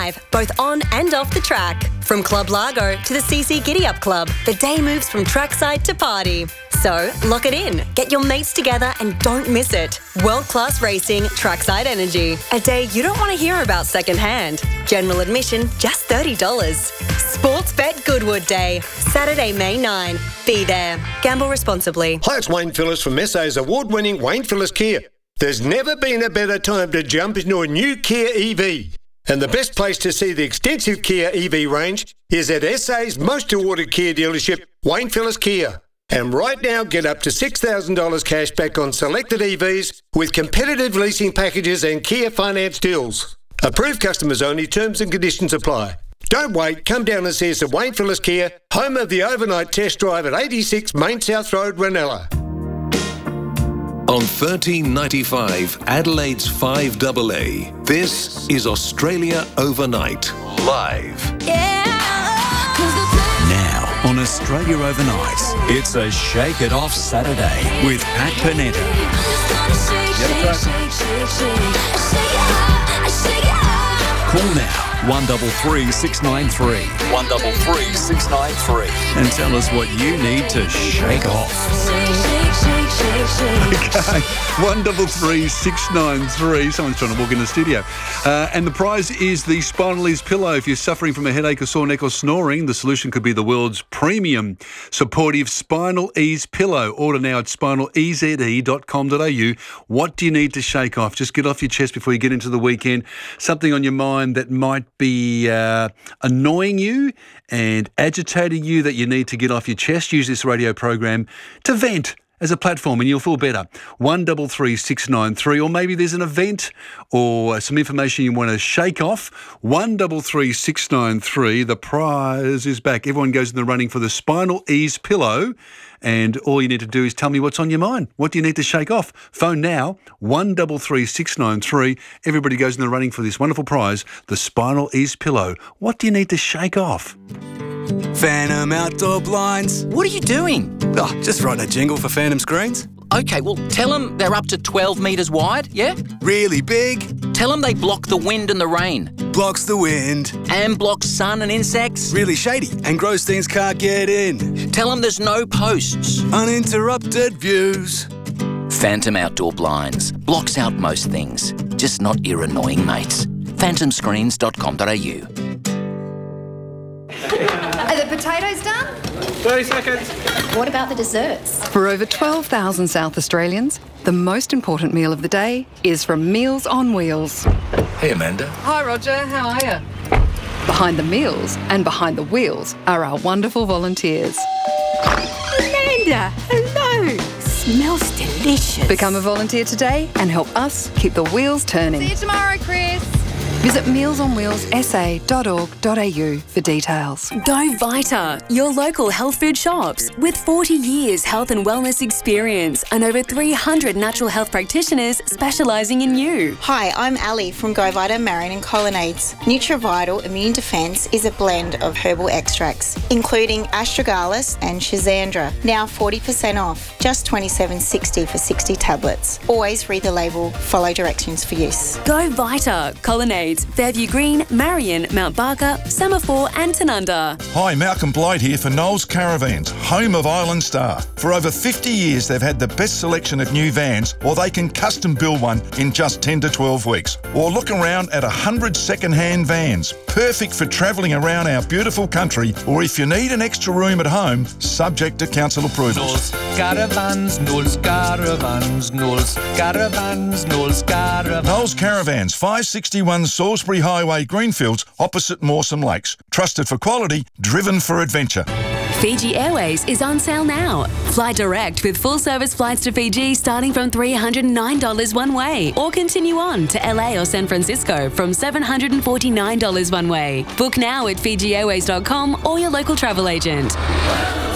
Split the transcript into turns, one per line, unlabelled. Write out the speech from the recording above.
alive, both on and off the track. From Club Largo to the CC Giddy Up Club, the day moves from trackside to party. So, lock it in, get your mates together and don't miss it. World-class racing, trackside energy. A day you don't want to hear about secondhand. General admission, just $30. Sportsbet Goodwood Day, Saturday, May 9. Be there. Gamble responsibly.
Hi, it's Wayne Phillips from SA's award-winning Wayne Phillips Kia. There's never been a better time to jump into a new Kia EV. And the best place to see the extensive Kia EV range is at SA's most awarded Kia dealership, Wayne Phillips Kia. And right now, get up to $6,000 cash back on selected EVs with competitive leasing packages and Kia finance deals. Approved customers only, terms and conditions apply. Don't wait, come down and see us at Wayne Phillips Kia, home of the overnight test drive at 86 Main South Road, Ranella.
On 1395 Adelaide's 5AA, this is Australia Overnight, live.
Now on Australia Overnight, it's a Shake It Off Saturday with Pat Panetta. Call now 133 693 133 693 and tell us what you need to shake off.
Okay, 133 693. Someone's trying to walk in the studio. And the prize is the Spinal Ease pillow. If you're suffering from a headache, a sore neck or snoring, the solution could be the world's premium supportive Spinal Ease pillow. Order now at spinaleze.com.au. What do you need to shake off? Just get off your chest before you get into the weekend. Something on your mind that might be annoying you and agitating you that you need to get off your chest. Use this radio program to vent as a platform and you'll feel better. 133 693, or maybe there's an event or some information you want to shake off. 133 693. The prize is back. Everyone goes in the running for the Spinal Ease pillow, and all you need to do is tell me what's on your mind. What do you need to shake off? Phone now, 133 693. Everybody goes in the running for this wonderful prize, the Spinal Ease pillow. What do you need to shake off?
Phantom Outdoor Blinds.
What are you doing?
Oh, just writing a jingle for Phantom Screens.
Okay, well, tell them they're up to 12 metres wide, yeah?
Really big.
Tell them they block the wind and the rain.
Blocks the wind.
And blocks sun and insects.
Really shady and gross things can't get in.
Tell them there's no posts.
Uninterrupted views.
Phantom Outdoor Blinds. Blocks out most things, just not your annoying mates. phantomscreens.com.au.
Are the potatoes done?
30 seconds.
What about the desserts?
For over 12,000 South Australians, the most important meal of the day is from Meals on Wheels.
Hey, Amanda.
Hi, Roger. How are you? Behind the meals and behind the wheels are our wonderful volunteers.
Amanda, hello. Smells delicious.
Become a volunteer today and help us keep the wheels turning.
See you tomorrow, Chris.
Visit mealsonwheelssa.org.au for details.
Go Vita, your local health food shops. With 40 years health and wellness experience and over 300 natural health practitioners specialising in you.
Hi, I'm Ali from Go Vita Marion and Colonnades. NutriVital Immune Defence is a blend of herbal extracts, including astragalus and schizandra. Now 40% off, just $27.60 for 60 tablets. Always read the label, follow directions for use.
Go Vita, Colonnades, Fairview Green, Marion, Mount Barker, Semaphore and Tanunda.
Hi, Malcolm Blight here for Knowles Caravans, home of Island Star. For over 50 years, they've had the best selection of new vans, or they can custom build one in just 10 to 12 weeks. Or look around at 100 second-hand vans, perfect for travelling around our beautiful country, or if you need an extra room at home, subject to council approval.
Knowles Caravans, Knowles Caravans, Knowles Caravans, Knowles Caravans.
Knowles Caravans, 561 Salisbury Highway, Greenfields, opposite Mawson Lakes. Trusted for quality, driven for adventure.
Fiji Airways is on sale now. Fly direct with full-service flights to Fiji starting from $309 one way, or continue on to LA or San Francisco from $749 one way. Book now at FijiAirways.com or your local travel agent.